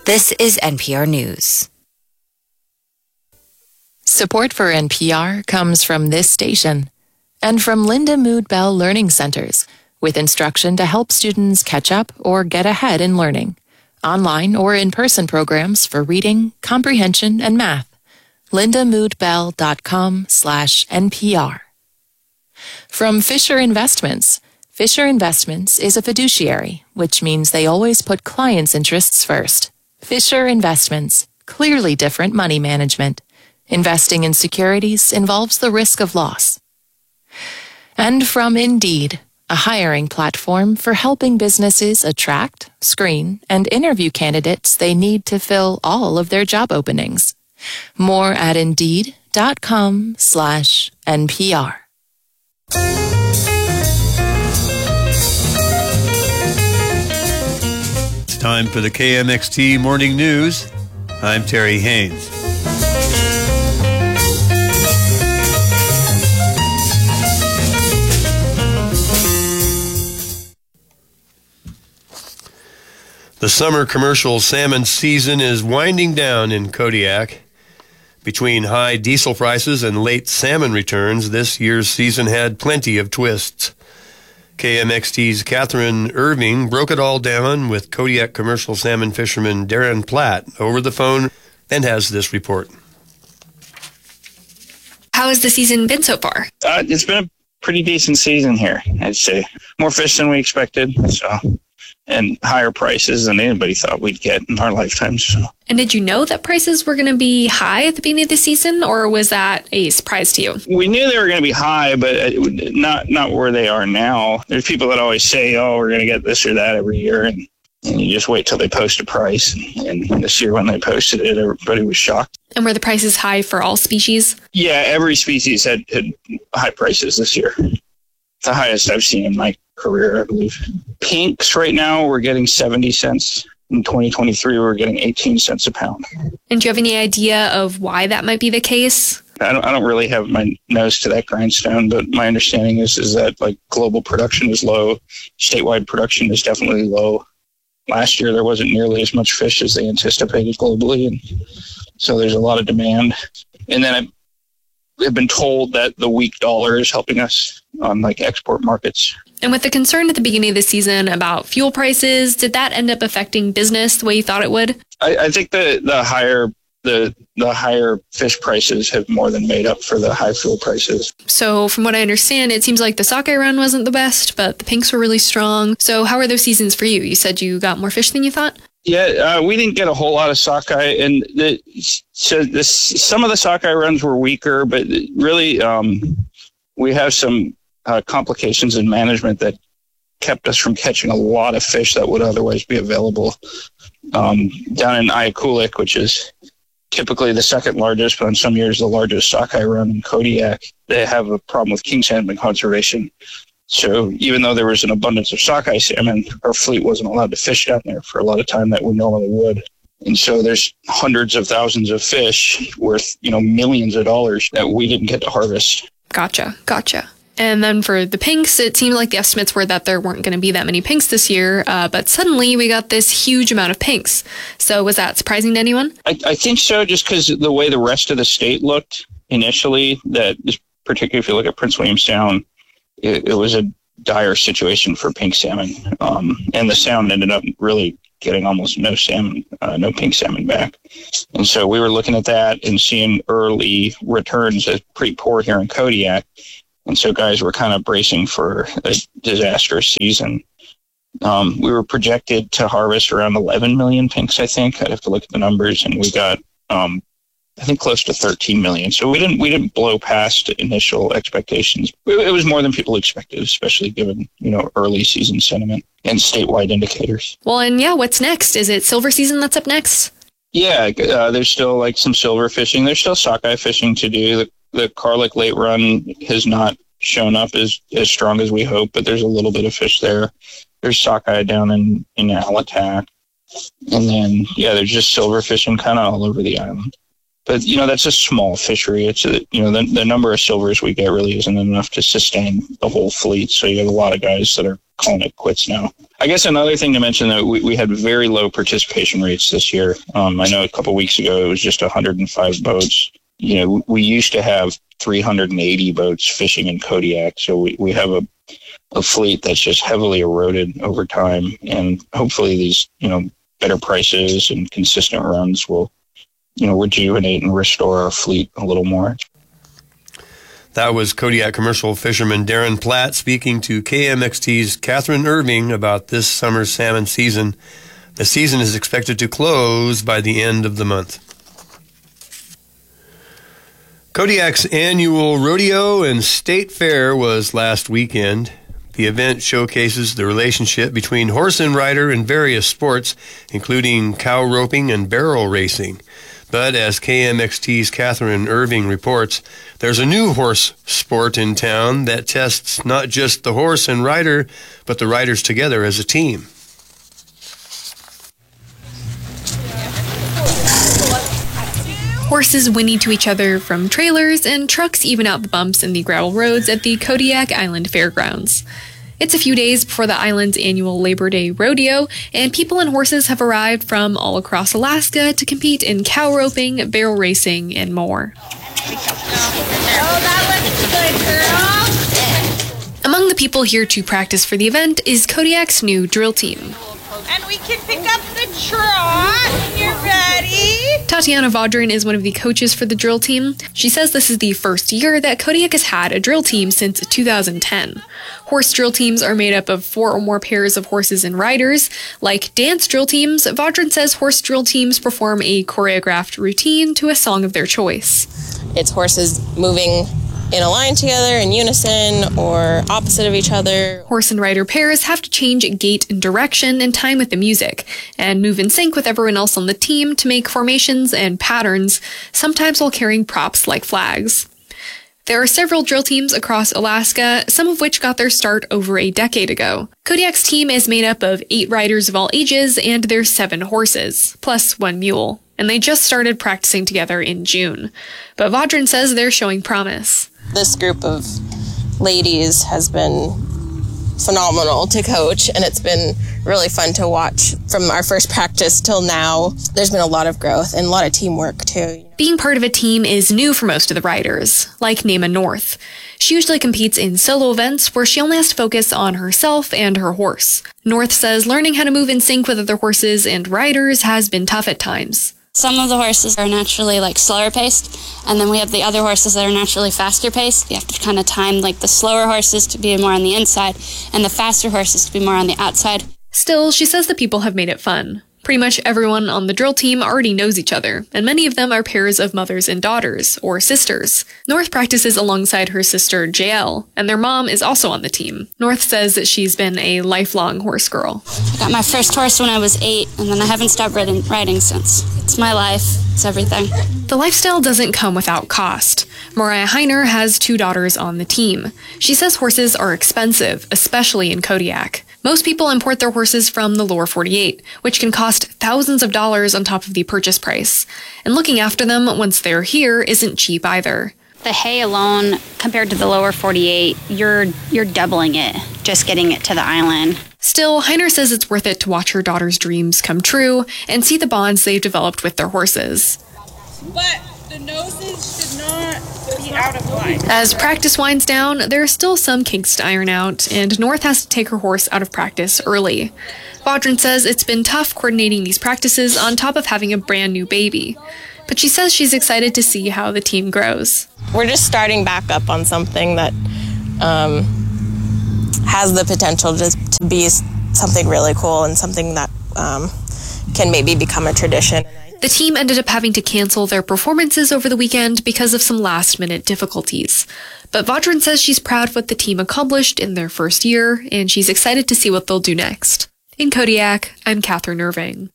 This is NPR News. Support for NPR comes from this station and from Linda Mood Bell Learning Centers, with instruction to help students catch up or get ahead in learning. Online or in-person programs for reading, comprehension, and math. lindamoodbell.com/NPR. From Fisher Investments. Fisher Investments is a fiduciary, which means they always put clients' interests first. Fisher Investments, clearly different money management. Investing in securities involves the risk of loss. And from Indeed, a hiring platform for helping businesses attract, screen, and interview candidates they need to fill all of their job openings. More at Indeed.com/NPR. It's time for the KMXT Morning News. I'm Terry Haynes. The summer commercial salmon season is winding down in Kodiak. Between high diesel prices and late salmon returns, this year's season had plenty of twists. KMXT's Catherine Irving broke it all down with Kodiak commercial salmon fisherman Darren Platt over the phone and has this report. How has the season been so far? It's been a pretty decent season here, I'd say. More fish than we expected, and higher prices than anybody thought we'd get in our lifetimes. So. And did you know that prices were going to be high at the beginning of the season, or was that a surprise to you? We knew they were going to be high, but not where they are now. There's people that always say, oh, we're going to get this or that every year, and you just wait till they post a price. And this year when they posted it, everybody was shocked. And were the prices high for all species? Yeah, every species had high prices this year. The highest I've seen in my career, I believe. Pinks right now, we're getting 70 cents. In 2023, we're getting 18 cents a pound. And do you have any idea of why that might be the case? I don't really have my nose to that grindstone, but my understanding is that like global production is low. Statewide production is definitely low. Last year, there wasn't nearly as much fish as they anticipated globally. And so there's a lot of demand. And then I've been told that the weak dollar is helping us on like export markets. And with the concern at the beginning of the season about fuel prices, did that end up affecting business the way you thought it would? I think the higher fish prices have more than made up for the high fuel prices. So from what I understand, it seems like the sockeye run wasn't the best, but the pinks were really strong. So how are those seasons for you? You said you got more fish than you thought? Yeah, we didn't get a whole lot of sockeye, and some of the sockeye runs were weaker, but really we have some complications in management that kept us from catching a lot of fish that would otherwise be available. Down in Ayakulik, which is typically the second largest, but in some years the largest sockeye run in Kodiak, they have a problem with king salmon conservation. So even though there was an abundance of sockeye salmon, our fleet wasn't allowed to fish down there for a lot of time that we normally would. And so there's hundreds of thousands of fish worth, millions of dollars that we didn't get to harvest. Gotcha. And then for the pinks, it seemed like the estimates were that there weren't going to be that many pinks this year, but suddenly we got this huge amount of pinks. So was that surprising to anyone? I think so, just because the way the rest of the state looked initially, that particularly if you look at Prince William Sound, it was a dire situation for pink salmon. And the Sound ended up really getting almost no pink salmon back. And so we were looking at that and seeing early returns as pretty poor here in Kodiak. And so guys were kind of bracing for a disastrous season. We were projected to harvest around 11 million pinks, I think. I'd have to look at the numbers. And we got, I think, close to 13 million. So we didn't blow past initial expectations. It was more than people expected, especially given, early season sentiment and statewide indicators. Well, and what's next? Is it silver season that's up next? Yeah, there's still some silver fishing. There's still sockeye fishing to do. The Carlick late run has not shown up as strong as we hope, but there's a little bit of fish there. There's sockeye down in Alatak. And then, there's just silver fishing kind of all over the island. But, that's a small fishery. It's, the number of silvers we get really isn't enough to sustain the whole fleet. So you have a lot of guys that are calling it quits now. I guess another thing to mention that we had very low participation rates this year. I know a couple of weeks ago it was just 105 boats. We used to have 380 boats fishing in Kodiak. So we have a fleet that's just heavily eroded over time. And hopefully these, better prices and consistent runs will rejuvenate and restore our fleet a little more. That was Kodiak commercial fisherman Darren Platt speaking to KMXT's Catherine Irving about this summer's salmon season. The season is expected to close by the end of the month. Kodiak's annual rodeo and state fair was last weekend. The event showcases the relationship between horse and rider in various sports, including cow roping and barrel racing. But as KMXT's Catherine Irving reports, there's a new horse sport in town that tests not just the horse and rider, but the riders together as a team. Horses whinny to each other from trailers, and trucks even out the bumps in the gravel roads at the Kodiak Island Fairgrounds. It's a few days before the island's annual Labor Day rodeo, and people and horses have arrived from all across Alaska to compete in cow roping, barrel racing, and more. Among the people here to practice for the event is Kodiak's new drill team. And we can pick up the trot. You ready? Tatiana Vaudrin is one of the coaches for the drill team. She says this is the first year that Kodiak has had a drill team since 2010. Horse drill teams are made up of 4 or more pairs of horses and riders. Like dance drill teams, Vaudrin says horse drill teams perform a choreographed routine to a song of their choice. It's horses moving in a line together, in unison, or opposite of each other. Horse and rider pairs have to change gait and direction in time with the music, and move in sync with everyone else on the team to make formations and patterns, sometimes while carrying props like flags. There are several drill teams across Alaska, some of which got their start over a decade ago. Kodiak's team is made up of 8 riders of all ages, and there's 7 horses, plus 1 mule. And they just started practicing together in June. But Vaudrin says they're showing promise. This group of ladies has been phenomenal to coach, and it's been really fun to watch from our first practice till now. There's been a lot of growth and a lot of teamwork too. Being part of a team is new for most of the riders, like Nema North. She usually competes in solo events where she only has to focus on herself and her horse. North says learning how to move in sync with other horses and riders has been tough at times. Some of the horses are naturally slower paced, and then we have the other horses that are naturally faster paced. You have to kind of time the slower horses to be more on the inside and the faster horses to be more on the outside. Still, she says the people have made it fun. Pretty much everyone on the drill team already knows each other, and many of them are pairs of mothers and daughters, or sisters. North practices alongside her sister, JL, and their mom is also on the team. North says that she's been a lifelong horse girl. I got my first horse when I was 8, and then I haven't stopped riding since. It's my life. It's everything. The lifestyle doesn't come without cost. Mariah Heiner has 2 daughters on the team. She says horses are expensive, especially in Kodiak. Most people import their horses from the lower 48, which can cost thousands of dollars on top of the purchase price. And looking after them once they're here isn't cheap either. The hay alone, compared to the lower 48, you're doubling it, just getting it to the island. Still, Heiner says it's worth it to watch her daughter's dreams come true and see the bonds they've developed with their horses. But the noses should not be out of line. As practice winds down, there are still some kinks to iron out, and North has to take her horse out of practice early. Vaudrin says it's been tough coordinating these practices on top of having a brand new baby. But she says she's excited to see how the team grows. We're just starting back up on something that has the potential to be something really cool and something that can maybe become a tradition. The team ended up having to cancel their performances over the weekend because of some last-minute difficulties. But Vaudrin says she's proud of what the team accomplished in their first year, and she's excited to see what they'll do next. In Kodiak, I'm Catherine Irving.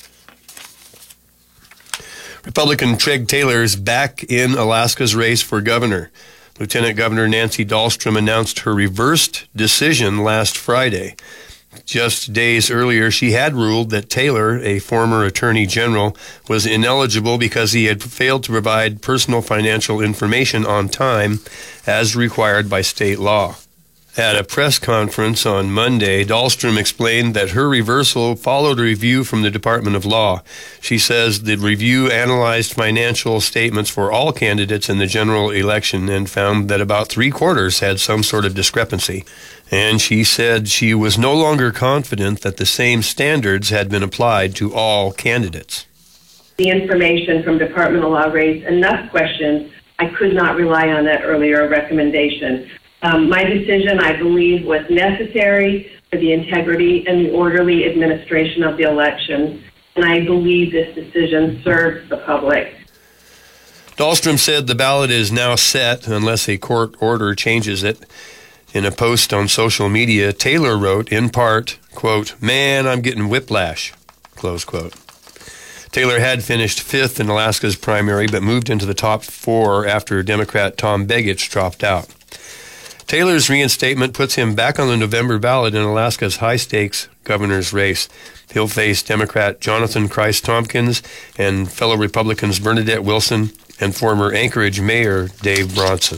Republican Treg Taylor is back in Alaska's race for governor. Lieutenant Governor Nancy Dahlstrom announced her reversed decision last Friday. Just days earlier, she had ruled that Taylor, a former attorney general, was ineligible because he had failed to provide personal financial information on time as required by state law. At a press conference on Monday, Dahlstrom explained that her reversal followed a review from the Department of Law. She says the review analyzed financial statements for all candidates in the general election and found that about 3/4 had some sort of discrepancy. And she said she was no longer confident that the same standards had been applied to all candidates. The information from Department of Law raised enough questions. I could not rely on that earlier recommendation. My decision, I believe, was necessary for the integrity and the orderly administration of the election, and I believe this decision serves the public. Dahlstrom said the ballot is now set unless a court order changes it. In a post on social media, Taylor wrote, in part, quote, "Man, I'm getting whiplash," close quote. Taylor had finished 5th in Alaska's primary, but moved into the top 4 after Democrat Tom Begich dropped out. Taylor's reinstatement puts him back on the November ballot in Alaska's high-stakes governor's race. He'll face Democrat Jonathan Christ-Tompkins and fellow Republicans Bernadette Wilson and former Anchorage Mayor Dave Bronson.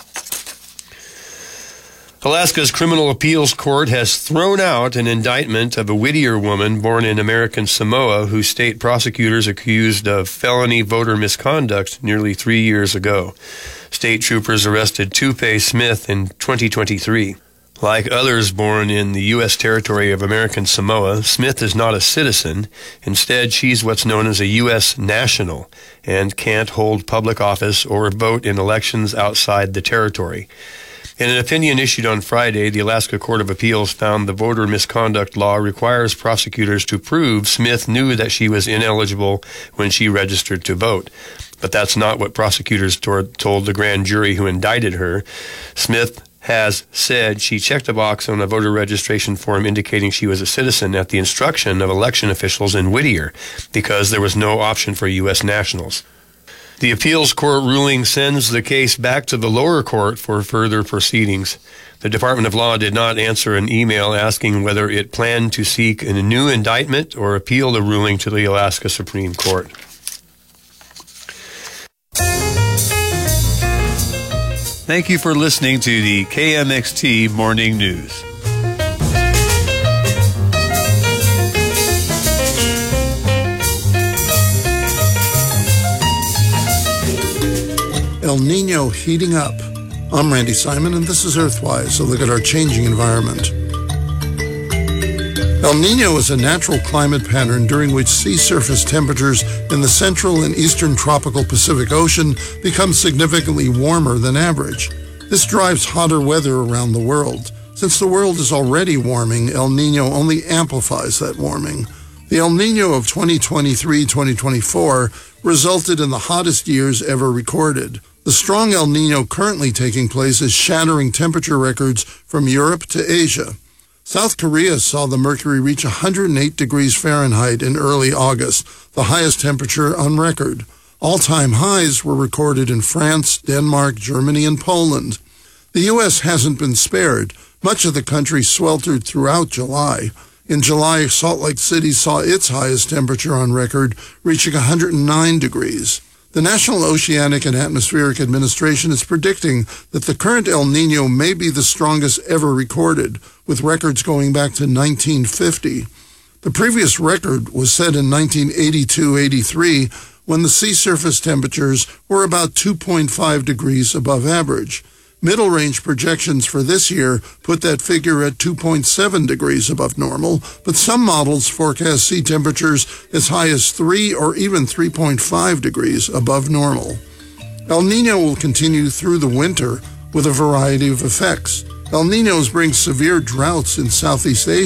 Alaska's Criminal Appeals Court has thrown out an indictment of a Whittier woman born in American Samoa who state prosecutors accused of felony voter misconduct nearly 3 years ago. State troopers arrested Tupe Smith in 2023. Like others born in the U.S. territory of American Samoa, Smith is not a citizen. Instead, she's what's known as a U.S. national and can't hold public office or vote in elections outside the territory. In an opinion issued on Friday, the Alaska Court of Appeals found the voter misconduct law requires prosecutors to prove Smith knew that she was ineligible when she registered to vote. But that's not what prosecutors told the grand jury who indicted her. Smith has said she checked a box on a voter registration form indicating she was a citizen at the instruction of election officials in Whittier because there was no option for U.S. nationals. The appeals court ruling sends the case back to the lower court for further proceedings. The Department of Law did not answer an email asking whether it planned to seek a new indictment or appeal the ruling to the Alaska Supreme Court. Thank you for listening to the KMXT Morning News. El Nino heating up. I'm Randy Simon, and this is Earthwise, a look at our changing environment. El Nino is a natural climate pattern during which sea surface temperatures in the central and eastern tropical Pacific Ocean become significantly warmer than average. This drives hotter weather around the world. Since the world is already warming, El Nino only amplifies that warming. The El Nino of 2023-2024 resulted in the hottest years ever recorded. The strong El Nino currently taking place is shattering temperature records from Europe to Asia. South Korea saw the mercury reach 108 degrees Fahrenheit in early August, the highest temperature on record. All-time highs were recorded in France, Denmark, Germany, and Poland. The U.S. hasn't been spared. Much of the country sweltered throughout July. In July, Salt Lake City saw its highest temperature on record, reaching 109 degrees. The National Oceanic and Atmospheric Administration is predicting that the current El Nino may be the strongest ever recorded, with records going back to 1950. The previous record was set in 1982-83, when the sea surface temperatures were about 2.5 degrees above average. Middle range projections for this year put that figure at 2.7 degrees above normal, but some models forecast sea temperatures as high as 3 or even 3.5 degrees above normal. El Nino will continue through the winter with a variety of effects. El Ninos bring severe droughts in Southeast Asia